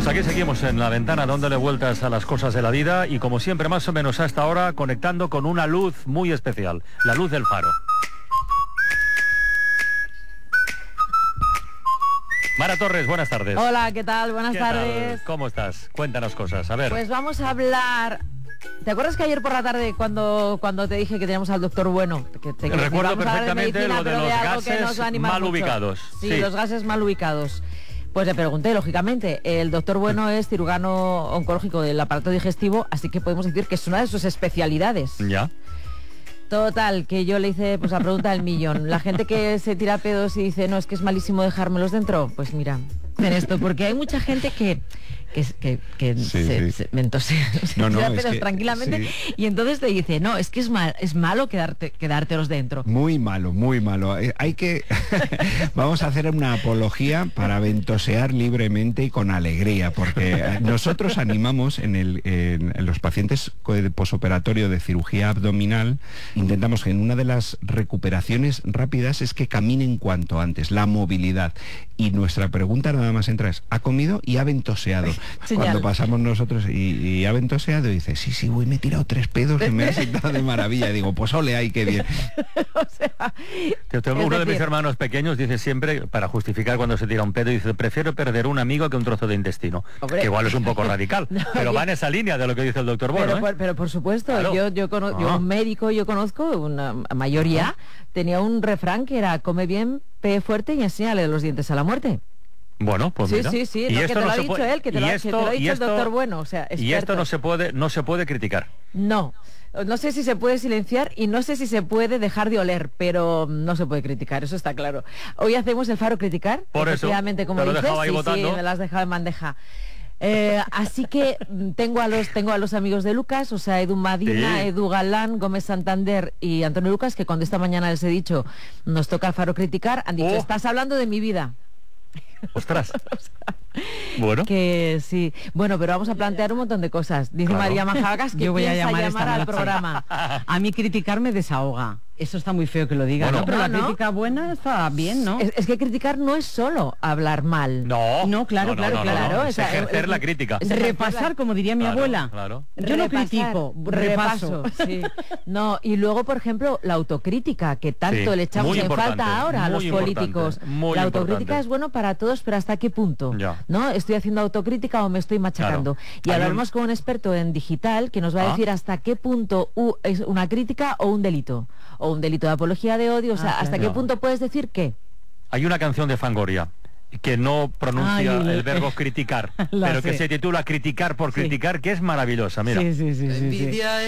aquí seguimos en La Ventana, dándole vueltas a las cosas de la vida y como siempre, más o menos a esta hora, conectando con una luz muy especial, la luz del faro. Mara Torres, buenas tardes. Hola, ¿qué tal? Buenas tardes. ¿Cómo estás? Cuéntanos cosas, a ver. Pues vamos a hablar... ¿Te acuerdas que ayer por la tarde cuando te dije que teníamos al doctor Bueno? Recuerdo perfectamente lo de los gases mal ubicados. Sí, los gases mal ubicados. Pues le pregunté, lógicamente, el doctor Bueno es cirujano oncológico del aparato digestivo, así que podemos decir que es una de sus especialidades. Ya. Total, que yo le hice pues la pregunta del millón. La gente que se tira pedos y dice, no, es que es malísimo dejármelos dentro, pues mira, en esto, porque hay mucha gente que se mentosea, tira pedos tranquilamente, sí. Y entonces te dice, no, es que es malo quedártelos dentro. Muy malo, muy malo. Hay que... Vamos a hacer una apología para ventosear libremente y con alegría, porque nosotros animamos en los pacientes posoperatorio de cirugía abdominal, intentamos que en una de las recuperaciones rápidas es que caminen cuanto antes, la movilidad. Y nuestra pregunta nada más entra es, ¿ha comido y ha ventoseado? Cuando pasamos nosotros y ha ventoseado, y dice, sí, me he tirado 3 pedos y me ha sentado de maravilla. Digo, pues ole, ay, qué bien. O sea, uno de mis hermanos pequeños dice siempre, para justificar cuando se tira un pedo, dice, prefiero perder un amigo que un trozo de intestino. Hombre, que igual es un poco radical, no, pero va en esa línea de lo que dice el doctor Bueno. Pero por supuesto, claro. yo un médico, yo conozco, una mayoría, tenía un refrán que era, come bien, pe fuerte y enséñale los dientes a la muerte. Bueno, pues mira. Sí, y no, esto que te no lo ha se dicho puede, él, que te lo ha dicho el doctor Bueno, o sea, experto. Y esto no se puede criticar. No sé si se puede silenciar y no sé si se puede dejar de oler, pero no se puede criticar, eso está claro. Hoy hacemos el faro criticar, por eso, como te lo dices, ahí votando. Sí, me lo has dejado en bandeja. Así que tengo a los amigos de Lucas, o sea, Edu Madina, sí. Edu Galán, Gómez Santander y Antonio Lucas, que cuando esta mañana les he dicho, nos toca el faro criticar, han dicho, estás hablando de mi vida. Ostras. O sea, bueno. Que sí. Bueno, pero vamos a plantear un montón de cosas. Dice María Majagas que yo voy a llamar al programa. A mí criticar me desahoga. Eso está muy feo que lo diga, bueno, ¿no? Pero la crítica buena está bien, ¿no? Es que criticar no es solo hablar mal. No, claro. Es ejercer la crítica. Repasar, como diría mi abuela. Claro. Yo no critico, repaso. Sí. No, y luego, por ejemplo, la autocrítica, que tanto le echamos en falta ahora a los políticos. La autocrítica es bueno para todos, pero ¿hasta qué punto? Ya. ¿No? ¿Estoy haciendo autocrítica o me estoy machacando? Claro. Y hablaremos con un experto en digital que nos va a decir hasta qué punto es una crítica o un delito. O un delito de apología de odio, o sea, ¿hasta qué punto puedes decir qué? Hay una canción de Fangoria que no pronuncia el verbo criticar, pero que se titula Criticar por criticar, que es maravillosa, mira. Sí.